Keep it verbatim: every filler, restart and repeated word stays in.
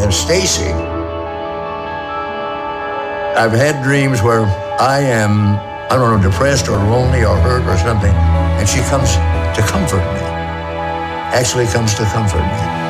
And Stacy, I've had dreams where I am, I don't know, depressed or lonely or hurt or something, and she comes to comfort me, actually comes to comfort me.